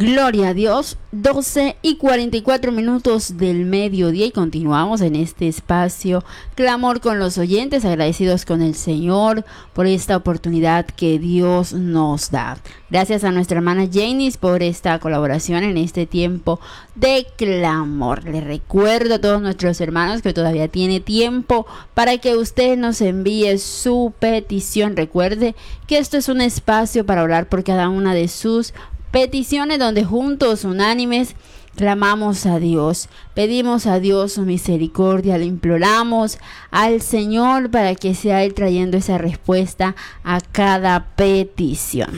Gloria a Dios, 12:44 del mediodía y continuamos en este espacio Clamor con los oyentes, agradecidos con el Señor por esta oportunidad que Dios nos da. Gracias a nuestra hermana Janice por esta colaboración en este tiempo de clamor. Les recuerdo a todos nuestros hermanos que todavía tiene tiempo para que usted nos envíe su petición. Recuerde que esto es un espacio para orar por cada una de sus peticiones, donde juntos, unánimes, clamamos a Dios, pedimos a Dios su misericordia, le imploramos al Señor para que sea Él trayendo esa respuesta a cada petición.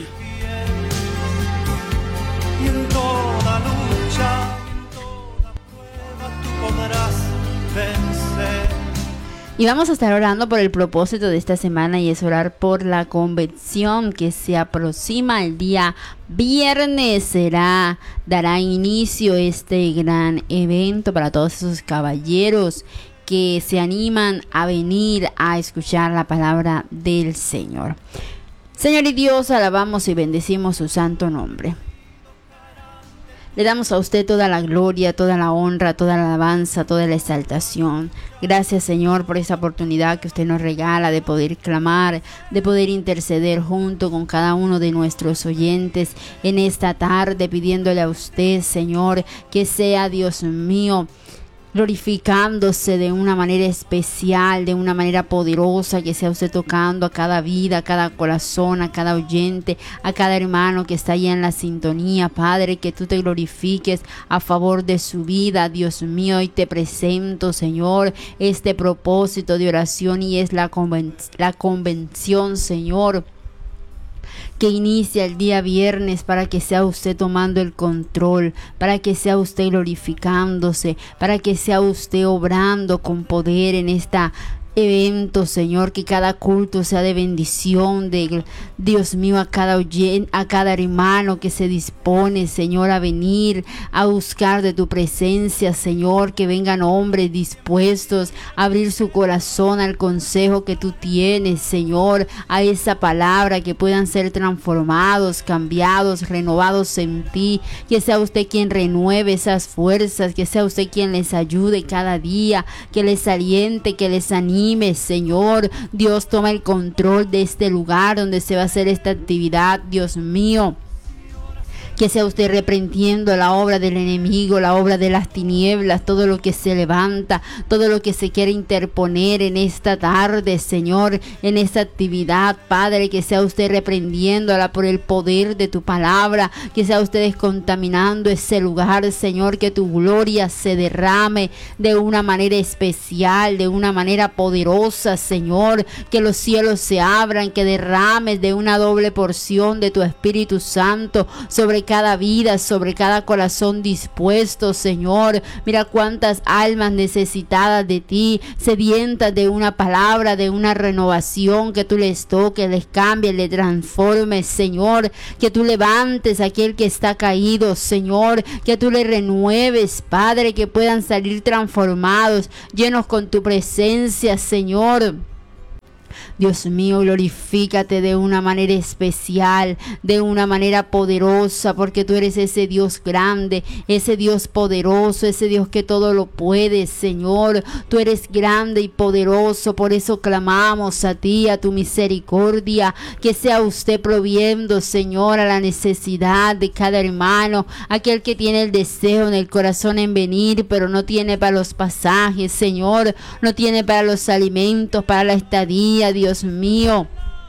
Y en toda lucha, en toda prueba, tú podrás vencer. Y vamos a estar orando por el propósito de esta semana, y es orar por la convención que se aproxima el día viernes. Dará inicio este gran evento para todos esos caballeros que se animan a venir a escuchar la palabra del Señor. Señor y Dios, alabamos y bendecimos su santo nombre. Le damos a usted toda la gloria, toda la honra, toda la alabanza, toda la exaltación. Gracias, Señor, por esa oportunidad que usted nos regala de poder clamar, de poder interceder junto con cada uno de nuestros oyentes en esta tarde, pidiéndole a usted, Señor, que sea, Dios mío, glorificándose de una manera especial, de una manera poderosa, que sea usted tocando a cada vida, a cada corazón, a cada oyente, a cada hermano que está allá en la sintonía. Padre, que tú te glorifiques a favor de su vida, Dios mío, y te presento, Señor, este propósito de oración, y es la convención, Señor, que inicia el día viernes, para que sea usted tomando el control, para que sea usted glorificándose, para que sea usted obrando con poder en esta evento, Señor, que cada culto sea de bendición, de Dios mío, a cada oyente, a cada hermano que se dispone, Señor, a venir a buscar de tu presencia, Señor, que vengan hombres dispuestos a abrir su corazón al consejo que tú tienes, Señor, a esa palabra, que puedan ser transformados, cambiados, renovados en ti, que sea usted quien renueve esas fuerzas, que sea usted quien les ayude cada día, que les aliente, que les anime, Señor. Dios, toma el control de este lugar donde se va a hacer esta actividad, Dios mío. Que sea usted reprendiendo la obra del enemigo, la obra de las tinieblas, todo lo que se levanta, todo lo que se quiere interponer en esta tarde, Señor, en esta actividad, Padre, que sea usted reprendiéndola por el poder de tu palabra, que sea usted descontaminando ese lugar, Señor, que tu gloria se derrame de una manera especial, de una manera poderosa, Señor, que los cielos se abran, que derrames de una doble porción de tu Espíritu Santo sobre cada vida, sobre cada corazón dispuesto, Señor. Mira cuántas almas necesitadas de ti, sedientas de una palabra, de una renovación, que tú les toques, les cambies, les transformes, Señor, que tú levantes a aquel que está caído, Señor, que tú le renueves, Padre, que puedan salir transformados, llenos con tu presencia, Señor. Dios mío, glorifícate de una manera especial, de una manera poderosa, porque tú eres ese Dios grande, ese Dios poderoso, ese Dios que todo lo puede, Señor. Tú eres grande y poderoso, por eso clamamos a ti, a tu misericordia, que sea usted proviendo, Señor, a la necesidad de cada hermano, aquel que tiene el deseo en el corazón en venir, pero no tiene para los pasajes, Señor, no tiene para los alimentos, para la estadía, Dios mío.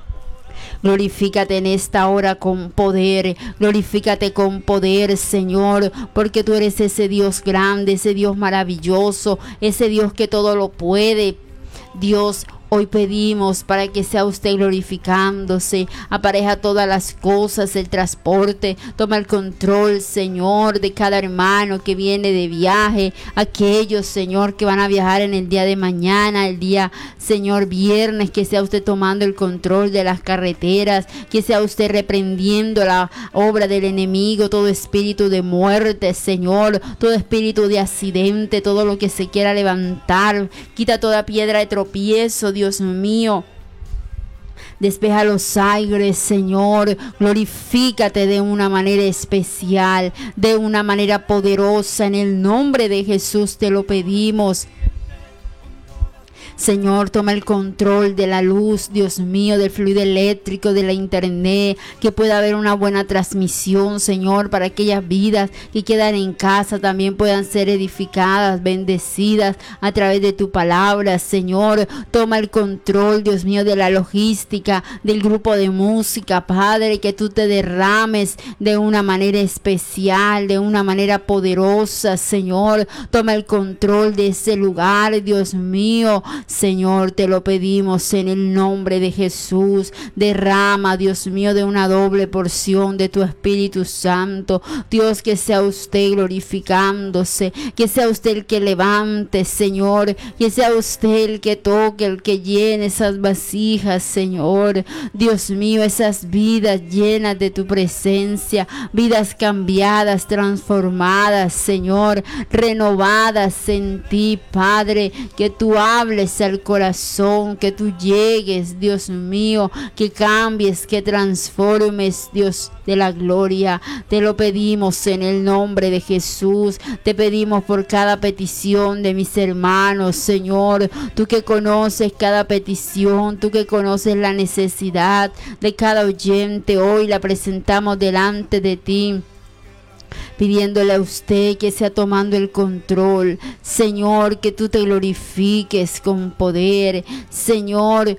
Glorifícate en esta hora con poder, glorifícate con poder, Señor, porque tú eres ese Dios grande, ese Dios maravilloso, ese Dios que todo lo puede. Dios, hoy pedimos para que sea usted glorificándose, apareja todas las cosas, el transporte, toma el control, Señor, de cada hermano que viene de viaje, aquellos, Señor, que van a viajar en el día de mañana, el día, Señor, viernes, que sea usted tomando el control de las carreteras, que sea usted reprendiendo la obra del enemigo, todo espíritu de muerte, Señor, todo espíritu de accidente, todo lo que se quiera levantar, quita toda piedra de tropiezo, Dios mío. despeja los aires, Señor, glorifícate de una manera especial, de una manera poderosa, en el nombre de Jesús te lo pedimos. Señor, toma el control de la luz, Dios mío, del fluido eléctrico, de la internet, que pueda haber una buena transmisión, Señor, para aquellas vidas que quedan en casa también puedan ser edificadas, bendecidas a través de tu palabra, Señor. Toma el control, Dios mío, de la logística, del grupo de música, Padre, que tú te derrames de una manera especial, de una manera poderosa, Señor. Toma el control de ese lugar, Dios mío. Señor, te lo pedimos en el nombre de Jesús. Derrama, Dios mío, de una doble porción de tu Espíritu Santo. Dios, que sea usted glorificándose, que sea usted el que levante, Señor, que sea usted el que toque, el que llene esas vasijas, Señor. Dios mío, esas vidas llenas de tu presencia, vidas cambiadas, transformadas, Señor, renovadas en ti, Padre, que tú hables al corazón, que tú llegues, Dios mío, que cambies, que transformes, Dios de la gloria. Te lo pedimos en el nombre de Jesús. Te pedimos por cada petición de mis hermanos, Señor, tú que conoces cada petición, tú que conoces la necesidad de cada oyente, hoy la presentamos delante de ti, pidiéndole a usted que sea tomando el control, Señor, que tú te glorifiques con poder, Señor.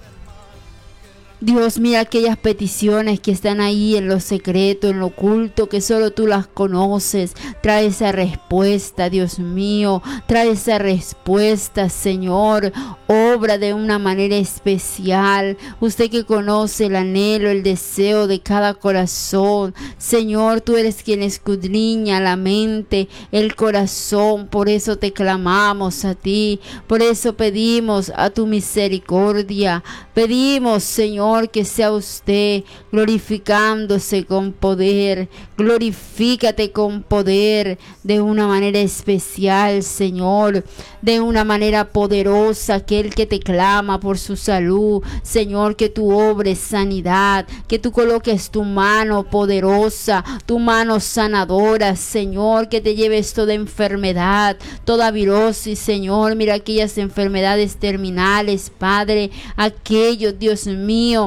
Dios, mira aquellas peticiones que están ahí en lo secreto, en lo oculto, que solo tú las conoces. Trae esa respuesta, Dios mío. Trae esa respuesta, Señor. Obra de una manera especial. Usted que conoce el anhelo, el deseo de cada corazón. Señor, tú eres quien escudriña la mente, el corazón. Por eso te clamamos a ti. Por eso pedimos a tu misericordia. Pedimos, Señor, que sea usted glorificándose con poder. Glorifícate con poder de una manera especial, Señor, de una manera poderosa. Aquel que te clama por su salud, Señor, que tú obres sanidad, que tú coloques tu mano poderosa, tu mano sanadora, Señor, que te lleves toda enfermedad, toda virosis, Señor. Mira aquellas enfermedades terminales, Padre, aquellos, Dios mío,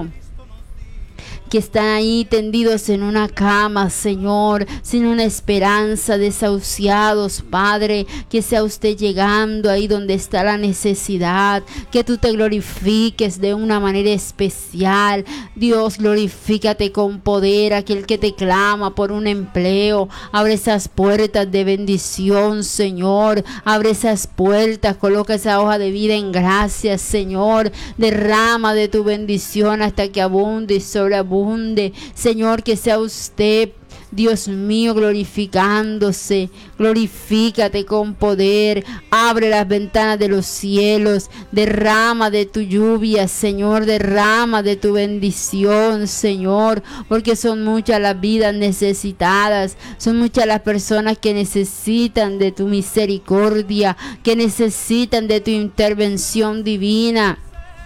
que están ahí tendidos en una cama, Señor, sin una esperanza, desahuciados, Padre, que sea usted llegando ahí donde está la necesidad, que tú te glorifiques de una manera especial. Dios, glorifícate con poder. Aquel que te clama por un empleo, abre esas puertas de bendición, Señor, abre esas puertas, coloca esa hoja de vida en gracia, Señor, derrama de tu bendición hasta que abunde y sobreabunde. Señor, que sea usted, Dios mío, glorificándose. Glorifícate con poder. Abre las ventanas de los cielos. Derrama de tu lluvia, Señor. Derrama de tu bendición, Señor. Porque son muchas las vidas necesitadas. Son muchas las personas que necesitan de tu misericordia, que necesitan de tu intervención divina.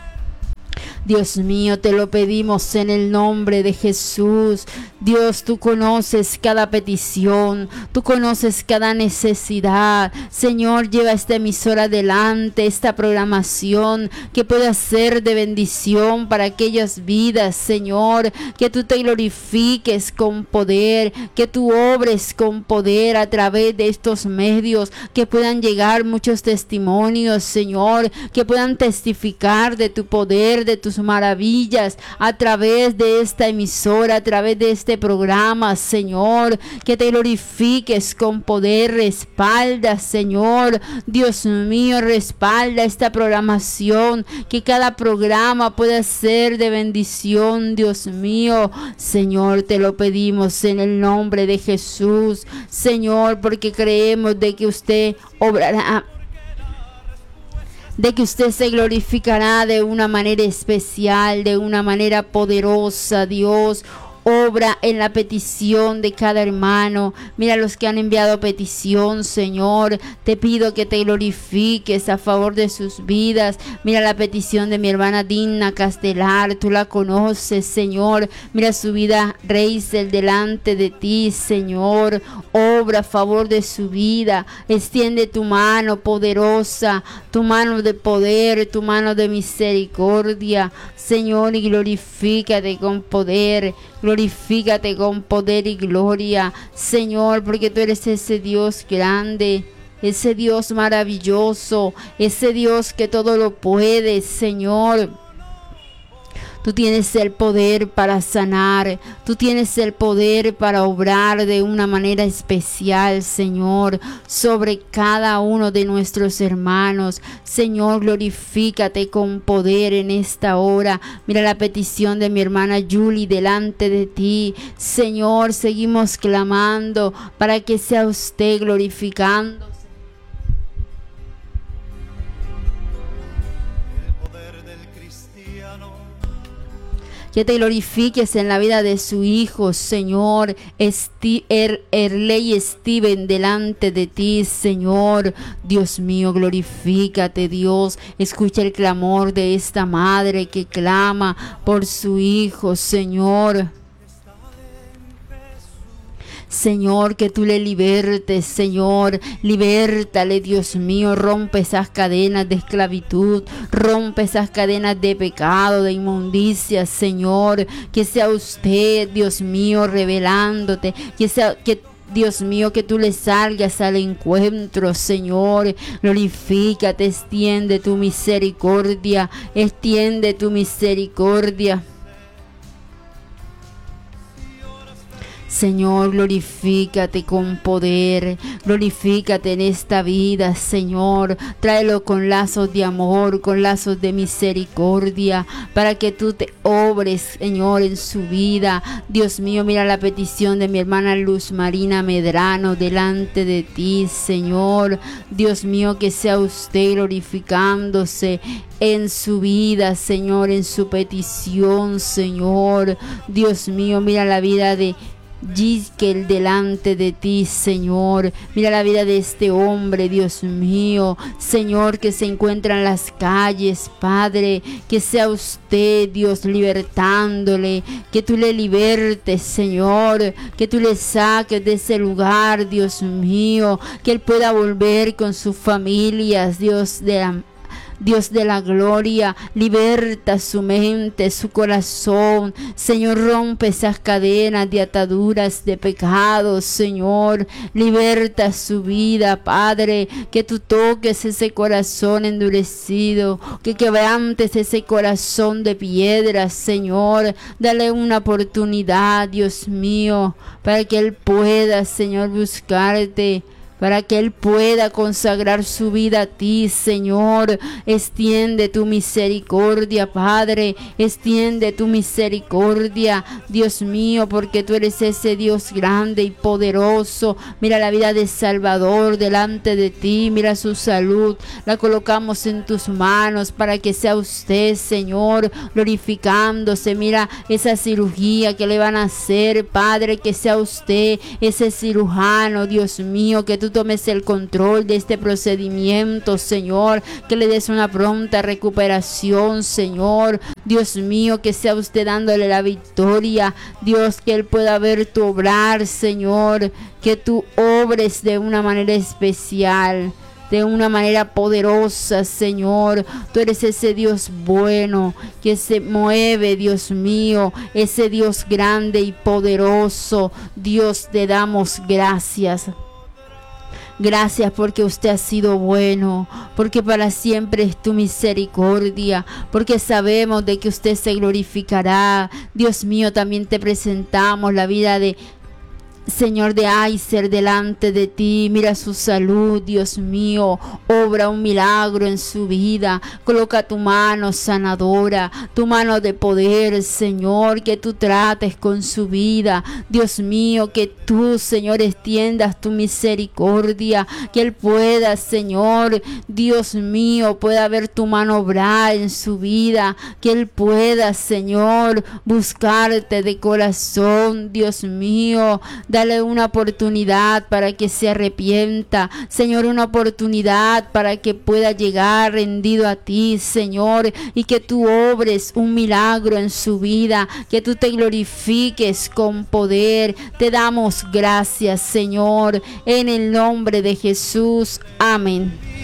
Dios mío, te lo pedimos en el nombre de Jesús. Dios, tú conoces cada petición, tú conoces cada necesidad. Señor, lleva esta emisora adelante, esta programación que pueda ser de bendición para aquellas vidas, Señor. Que tú te glorifiques con poder, que tú obres con poder a través de estos medios, que puedan llegar muchos testimonios, Señor, que puedan testificar de tu poder, de tus maravillas a través de esta emisora, a través de este programa, Señor. Que te glorifiques con poder. Respalda, Señor, Dios mío, respalda esta programación, que cada programa pueda ser de bendición, Dios mío. Señor, te lo pedimos en el nombre de Jesús, Señor, porque creemos de que usted obrará, de que usted se glorificará de una manera especial, de una manera poderosa. Dios, Obra en la petición de cada hermano. Mira los que han enviado petición, Señor. Te pido que te glorifiques a favor de sus vidas. Mira la petición de mi hermana Dina Castelar. Tú la conoces, Señor. Mira su vida, Reisel, delante de ti, Señor. Obra a favor de su vida. Extiende tu mano poderosa, tu mano de poder, tu mano de misericordia, Señor, y glorifícate con poder. Glorifícate con poder y gloria, Señor, porque tú eres ese Dios grande, ese Dios maravilloso, ese Dios que todo lo puede, Señor. Tú tienes el poder para sanar, tú tienes el poder para obrar de una manera especial, Señor, sobre cada uno de nuestros hermanos. Señor, glorifícate con poder en esta hora. Mira la petición de mi hermana Julie delante de ti. Señor, seguimos clamando para que sea usted glorificando. Que te glorifiques en la vida de su hijo, Señor, Erley Steven, delante de ti, Señor. Dios mío, glorifícate, Dios. Escucha el clamor de esta madre que clama por su hijo, Señor. Señor, que tú le libertes, Señor, libértale, Dios mío, rompe esas cadenas de esclavitud, rompe esas cadenas de pecado, de inmundicia, Señor, que sea usted, Dios mío, revelándote, que Dios mío, que tú le salgas al encuentro, Señor. Glorifícate, extiende tu misericordia, extiende tu misericordia. Señor, glorifícate con poder, glorifícate en esta vida, Señor. Tráelo con lazos de amor, con lazos de misericordia, para que tú te obres, Señor, en su vida. Dios mío, mira la petición de mi hermana Luz Marina Medrano delante de ti, Señor. Dios mío, que sea usted glorificándose en su vida, Señor, en su petición, Señor. Dios mío, mira la vida de Giskel delante de ti, Señor. Mira la vida de este hombre, Dios mío, Señor, que se encuentra en las calles, Padre. Que sea usted, Dios, libertándole, que tú le libertes, Señor, que tú le saques de ese lugar, Dios mío, que él pueda volver con sus familias, Dios de la gloria. Liberta su mente, su corazón, Señor. Rompe esas cadenas de ataduras de pecados, Señor. Liberta su vida, Padre. Que tú toques ese corazón endurecido, que quebrantes ese corazón de piedra, Señor. Dale una oportunidad, Dios mío, para que él pueda, Señor, buscarte, para que él pueda consagrar su vida a ti, Señor. Extiende tu misericordia, Padre, extiende tu misericordia, Dios mío, porque tú eres ese Dios grande y poderoso. Mira la vida de Salvador delante de ti, mira su salud, la colocamos en tus manos para que sea usted, Señor, glorificándose. Mira esa cirugía que le van a hacer, Padre, que sea usted ese cirujano, Dios mío, que tú tomes el control de este procedimiento, Señor, que le des una pronta recuperación, Señor. Dios mío, que sea usted dándole la victoria, Dios, que él pueda ver tu obrar, Señor, que tú obres de una manera especial, de una manera poderosa, Señor. Tú eres ese Dios bueno que se mueve, Dios mío, ese Dios grande y poderoso. Dios, te damos gracias. Gracias porque usted ha sido bueno, porque para siempre es tu misericordia, porque sabemos de que usted se glorificará. Dios mío, también te presentamos la vida de Señor de Aiser, delante de ti. Mira su salud, Dios mío. Obra un milagro en su vida. Coloca tu mano sanadora, tu mano de poder, Señor, que tú trates con su vida. Dios mío, que tú, Señor, extiendas tu misericordia, que él pueda, Señor, Dios mío, pueda ver tu mano obrar en su vida, que él pueda, Señor, buscarte de corazón, Dios mío. Dale una oportunidad para que se arrepienta, Señor, una oportunidad para que pueda llegar rendido a ti, Señor, y que tú obres un milagro en su vida, que tú te glorifiques con poder. Te damos gracias, Señor, en el nombre de Jesús. Amén.